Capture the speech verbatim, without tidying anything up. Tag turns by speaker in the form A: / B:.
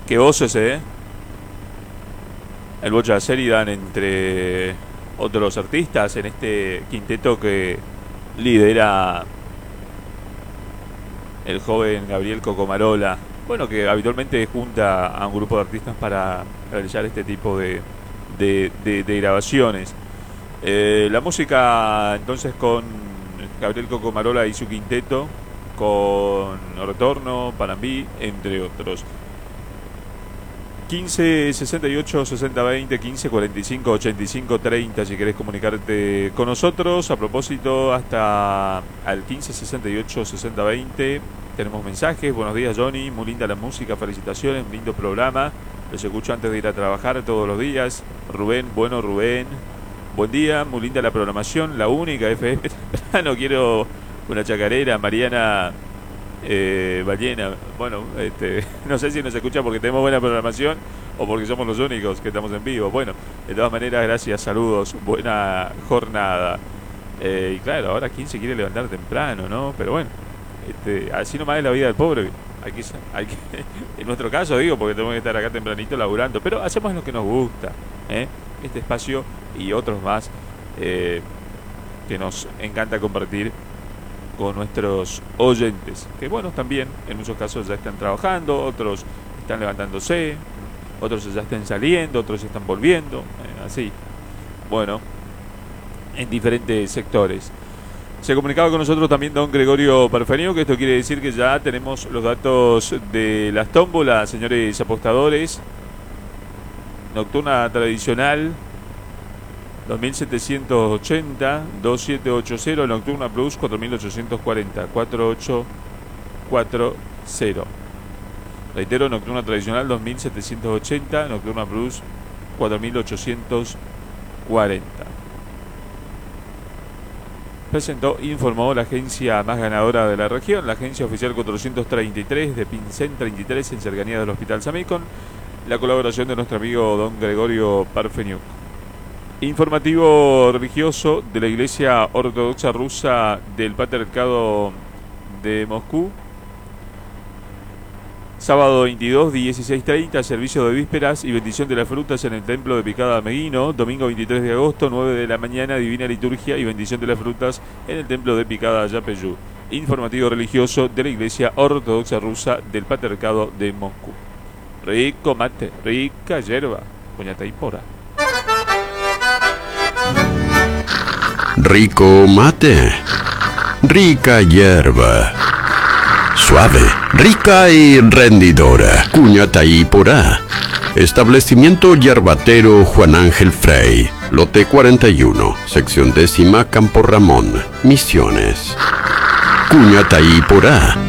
A: Qué oso ese, ¿eh? El Bocha Sheridan entre otros artistas en este quinteto que lidera el joven Gabriel Cocomarola. Bueno, que habitualmente junta a un grupo de artistas para realizar este tipo de, de, de, de grabaciones. Eh, la música entonces con Gabriel Cocomarola y su quinteto, con Retorno, Panambí, entre otros. quince sesenta y ocho sesenta veinte, quince cuarenta y cinco ochenta y cinco treinta si querés comunicarte con nosotros. A propósito, hasta al quince sesenta y ocho sesenta veinte tenemos mensajes. Buenos días, Johnny, muy linda la música, felicitaciones, un lindo programa, los escucho antes de ir a trabajar todos los días. Rubén, bueno Rubén, buen día, muy linda la programación, la única F M. No quiero una chacarera. Mariana Eh, Ballena, bueno, este, no sé si nos escucha porque tenemos buena programación o porque somos los únicos que estamos en vivo. Bueno, de todas maneras, gracias, saludos, buena jornada. Eh, y claro, ahora quién se quiere levantar temprano, ¿no? Pero bueno, este, así nomás es la vida del pobre. Hay que, hay que, en nuestro caso digo, porque tenemos que estar acá tempranito laburando, pero hacemos lo que nos gusta, ¿eh? Este espacio y otros más eh, que nos encanta compartir con nuestros oyentes, que bueno, también en muchos casos ya están trabajando, otros están levantándose, otros ya están saliendo, otros están volviendo, eh, así, bueno, en diferentes sectores. Se comunicaba con nosotros también don Gregorio Parfenio, que esto quiere decir que ya tenemos los datos de las tómbolas, señores apostadores. Nocturna tradicional dos mil setecientos ochenta, dos siete ocho cero, Nocturna Plus cuatro mil ochocientos cuarenta, cuatro ocho cuatro cero. Reitero, Nocturna Tradicional dos mil setecientos ochenta, Nocturna Plus cuatro mil ochocientos cuarenta. Presentó, informó la agencia más ganadora de la región, la agencia oficial cuatrocientos treinta y tres de Pincén treinta y tres en cercanía del Hospital Samé, con la colaboración de nuestro amigo don Gregorio Parfeniuk. Informativo religioso de la Iglesia Ortodoxa Rusa del Patriarcado de Moscú. Sábado veintidós, dieciséis treinta, servicio de vísperas y bendición de las frutas en el templo de Picada Meguino. Domingo veintitrés de agosto, nueve de la mañana, divina liturgia y bendición de las frutas en el templo de Picada Yapeyú. Informativo religioso de la Iglesia Ortodoxa Rusa del Patriarcado de Moscú. Rico mate, rica yerba, coñata y pora.
B: Rico mate, rica hierba, suave, rica y rendidora, cuñata y porá. Establecimiento yerbatero Juan Ángel Frey, lote cuarenta y uno, sección décima, Campo Ramón, Misiones. Cuñata y porá.